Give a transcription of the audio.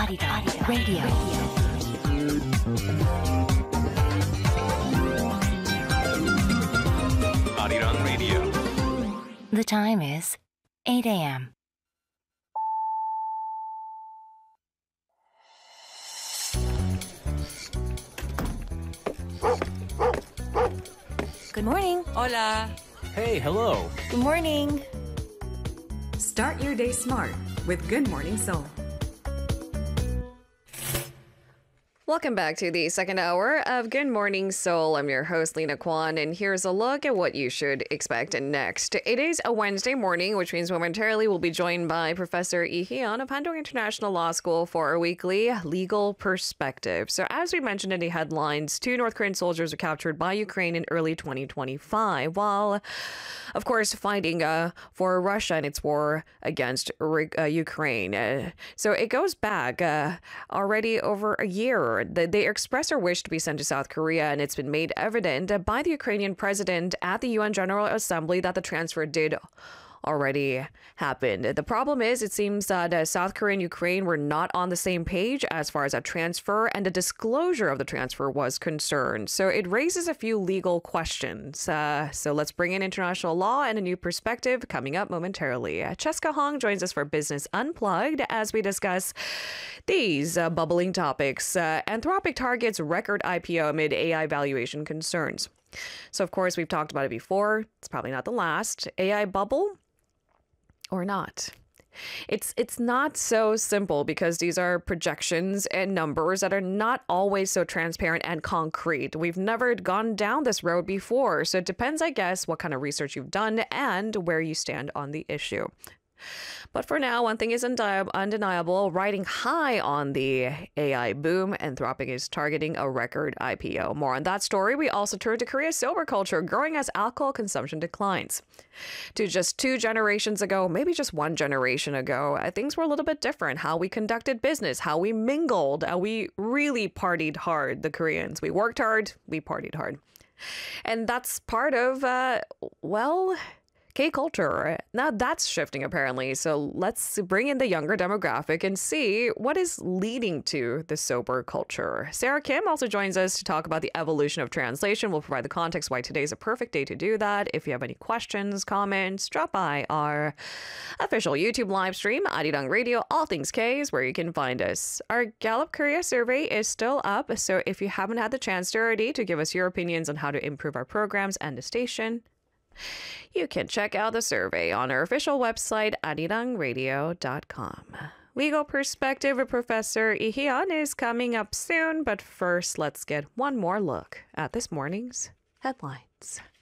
Arirang Radio. Arirang Radio. The time is 8 a.m. Good morning. Hola. Hey, hello. Good morning. Start your day smart with Good Morning Seoul. Welcome back to the second hour of Good Morning Seoul. I'm your host, Lena Kwan, and here's a look at what you should expect next. It is a Wednesday morning, which means momentarily we'll be joined by Professor Lee Hyun of Handong International Law School for our weekly Legal Perspective. So as we mentioned in the headlines, 2 North Korean soldiers were captured by Ukraine in early 2025, while, of course, fighting for Russia in its war against Ukraine. So it goes back already over a year. They expressed their wish to be sent to South Korea, and it's been made evident by the Ukrainian president at the UN General Assembly that the transfer did already happened. The problem is, it seems that South Korea and Ukraine were not on the same page as far as that transfer and the disclosure of the transfer was concerned. So it raises a few legal questions. So let's bring in international law and a new perspective coming up momentarily. Cheska Hong joins us for Business Unplugged as we discuss these bubbling topics. Anthropic targets record IPO amid AI valuation concerns. So, of course, we've talked about it before. It's probably not the last. AI bubble? Or not. It's not so simple because these are projections and numbers that are not always so transparent and concrete. We've never gone down this road before, so it depends, I guess, what kind of research you've done and where you stand on the issue. But for now, one thing is undeniable. Riding high on the AI boom, Anthropic is targeting a record IPO. More on that story. We also turn to Korea's sober culture, growing as alcohol consumption declines. To just 2 generations ago, maybe just 1 generation ago, things were a little bit different. How we conducted business, how we mingled, we really partied hard, the Koreans. We worked hard, we partied hard. And that's part of, K-culture. Now that's shifting apparently. So let's bring in the younger demographic and see what is leading to the sober culture. Sarah Kim also joins us to talk about the evolution of translation. We'll provide the context why today is a perfect day to do that. If you have any questions, comments, drop by our official YouTube live stream, Arirang Radio, All Things K is where you can find us. Our Gallup Korea survey is still up. So if you haven't had the chance already to give us your opinions on how to improve our programs and the station, you can check out the survey on our official website, arirangradio.com. Legal Perspective with Professor Lee Hyun is coming up soon, but first, let's get one more look at this morning's headlines.